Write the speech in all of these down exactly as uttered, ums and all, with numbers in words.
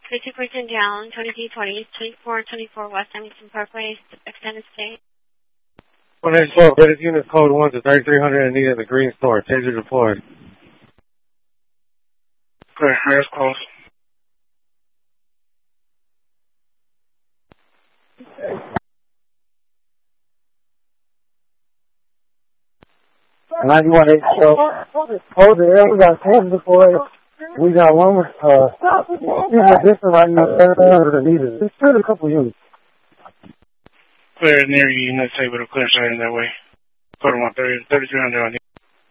thirty-two percent down, twenty-three twenty, twenty-four twenty-four West Hamilton Parkway, extended stay. one eight four, British unit code one to thirty-three hundred and need at the green store. Taser deployed. Clear, highest close. ninety-one eight, so hold there. We got ten before. We got one with, uh, we got this one right now, thirty-three hundred and need it. There's still a couple units. Clear near you, units able to clear side in that way. Code one, thirty-three hundred on you.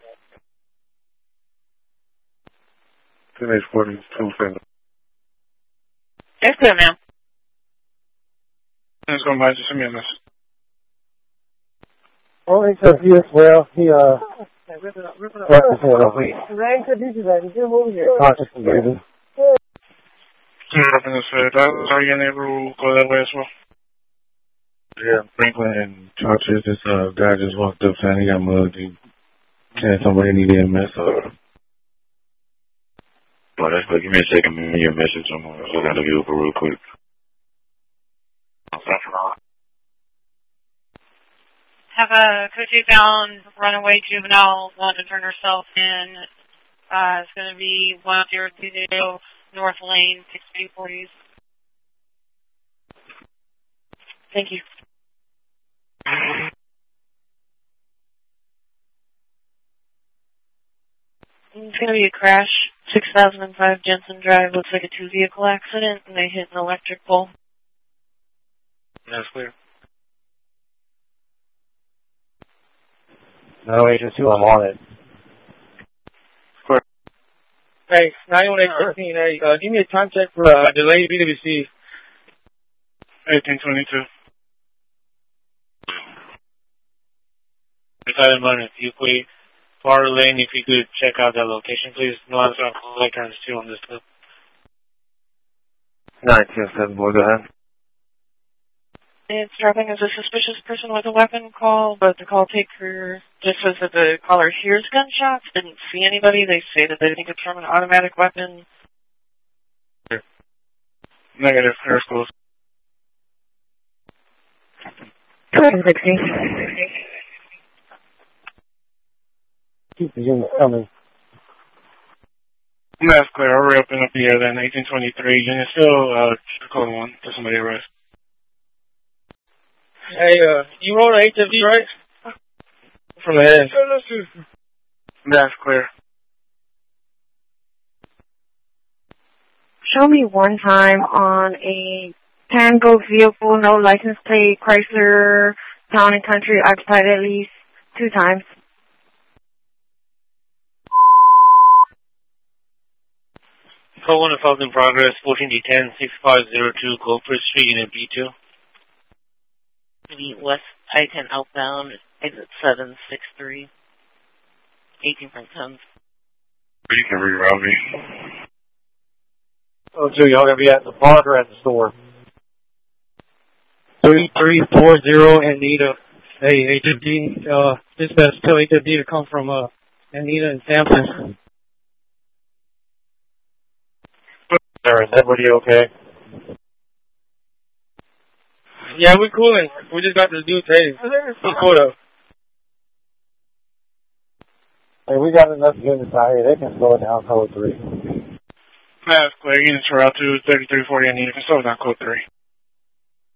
ten eight forty, two seven. It's clear, ma'am. Let's go by, just send me a message. Oh, he said he as well. He, uh, rip it up, rip it up. Wait. Conscious and breathing. Clear up in the side. Are you able to go that way as well? Yeah, Franklin and Chargers, this, uh, guy just walked up saying he got mugged. He said somebody needed E M S, or... Oh, that's good. Give me a second. Give me your message. I'm going to look at the Uber real quick. Have a code two bound runaway juvenile want to turn herself in. Uh, it's going to be one zero two zero North Lane, sixty forties. Thank you. It's going to be a crash. six thousand five Jensen Drive. Looks like a two-vehicle accident, and they hit an electric pole. That's clear. No, agent two, I'm on it. Clear. Hey, nine one eight fifteen, hey, uh, give me a time check for, uh, delayed B W C. eighteen twenty-two. If I didn't if you could, far lane, if you could check out that location, please. No answer on call, like turns two on this clip. nine two seven, boy, go ahead. It's dropping as a suspicious person with a weapon call, but the call taker just says that the caller hears gunshots, didn't see anybody. They say that they think it's from an automatic weapon. Negative, air schools. Keep the unit coming. That's clear. I'll hurry up and up the air then. eighteen twenty-three. Unit still, uh, code one to somebody arrest. Hey, uh, you rolled an H F D, right? From the head. That's clear. Show me one time on a Tango vehicle, no license plate, Chrysler, Town and Country, occupied at least two times. Code one assault in progress, fourteen D ten, six five zero two, Goldford Street, Unit B two. West I ten outbound, exit seven six three, eighteen point ten. You can reroute me. Oh, so y'all gonna be at the park or at the store? three three four zero Anita. Hey, H F D, uh, dispatch tell H F D to come from, uh, Anita and Sampson. Sir, is everybody okay? Yeah, we're cooling. We just got this dude tased. We're cool though. Hey, we got enough units out here. They can slow it down code three. That's clear. Units are out to thirty-three forty. I need to slow down code three.